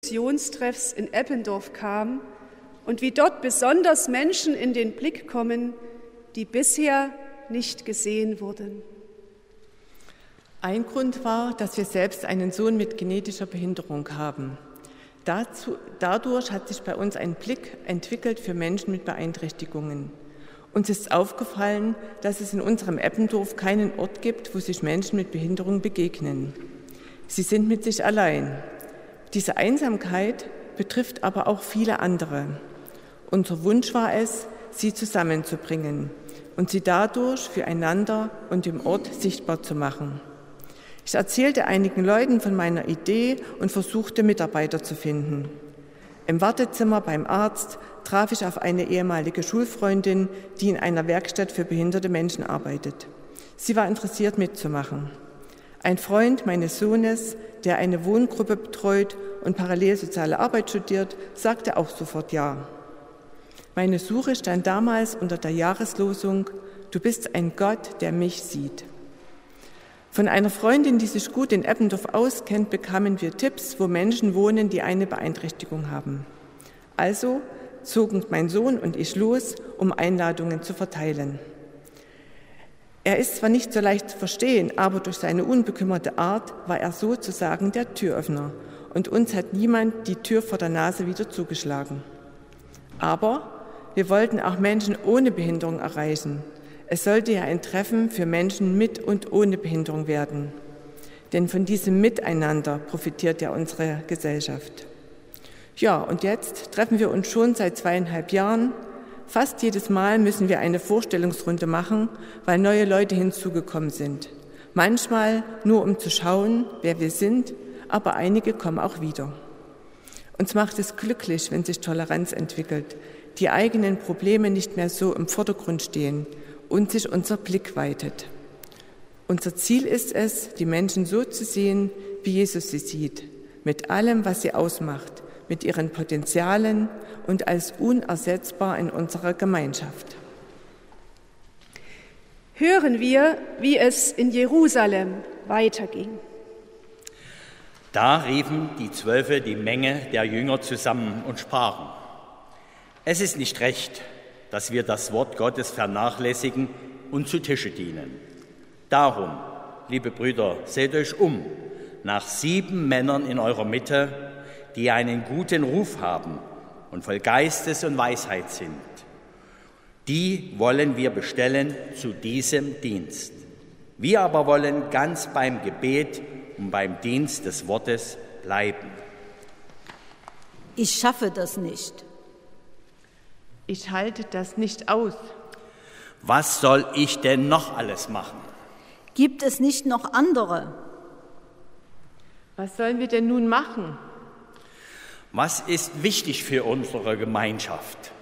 Missionstreffs in Eppendorf kam und wie dort besonders Menschen in den Blick kommen, die bisher nicht gesehen wurden. Ein Grund war, dass wir selbst einen Sohn mit genetischer Behinderung haben. Dadurch hat sich bei uns ein Blick entwickelt für Menschen mit Beeinträchtigungen. Uns ist aufgefallen, dass es in unserem Eppendorf keinen Ort gibt, wo sich Menschen mit Behinderung begegnen. Sie sind mit sich allein. Diese Einsamkeit betrifft aber auch viele andere. Unser Wunsch war es, sie zusammenzubringen und sie dadurch füreinander und im Ort sichtbar zu machen. Ich erzählte einigen Leuten von meiner Idee und versuchte, Mitarbeiter zu finden. Im Wartezimmer beim Arzt traf ich auf eine ehemalige Schulfreundin, die in einer Werkstatt für behinderte Menschen arbeitet. Sie war interessiert, mitzumachen. Ein Freund meines Sohnes, der eine Wohngruppe betreut und parallel soziale Arbeit studiert, sagte auch sofort ja. Meine Suche stand damals unter der Jahreslosung: Du bist ein Gott, der mich sieht. Von einer Freundin, die sich gut in Eppendorf auskennt, bekamen wir Tipps, wo Menschen wohnen, die eine Beeinträchtigung haben. Also zogen mein Sohn und ich los, um Einladungen zu verteilen. Er ist zwar nicht so leicht zu verstehen, aber durch seine unbekümmerte Art war er sozusagen der Türöffner und uns hat niemand die Tür vor der Nase wieder zugeschlagen. Aber wir wollten auch Menschen ohne Behinderung erreichen. Es sollte ja ein Treffen für Menschen mit und ohne Behinderung werden. Denn von diesem Miteinander profitiert ja unsere Gesellschaft. Ja, und jetzt treffen wir uns schon seit 2,5 Jahren. Fast jedes Mal müssen wir eine Vorstellungsrunde machen, weil neue Leute hinzugekommen sind. Manchmal nur, um zu schauen, wer wir sind, aber einige kommen auch wieder. Uns macht es glücklich, wenn sich Toleranz entwickelt, die eigenen Probleme nicht mehr so im Vordergrund stehen und sich unser Blick weitet. Unser Ziel ist es, die Menschen so zu sehen, wie Jesus sie sieht, mit allem, was sie ausmacht, mit ihren Potenzialen und als unersetzbar in unserer Gemeinschaft. Hören wir, wie es in Jerusalem weiterging. Da riefen die 12 die Menge der Jünger zusammen und sprachen: Es ist nicht recht, dass wir das Wort Gottes vernachlässigen und zu Tische dienen. Darum, liebe Brüder, seht euch um nach 7 Männern in eurer Mitte, die einen guten Ruf haben und voll Geistes und Weisheit sind. Die wollen wir bestellen zu diesem Dienst. Wir aber wollen ganz beim Gebet und beim Dienst des Wortes bleiben. Ich schaffe das nicht. Ich halte das nicht aus. Was soll ich denn noch alles machen? Gibt es nicht noch andere? Was sollen wir denn nun machen? Was ist wichtig für unsere Gemeinschaft?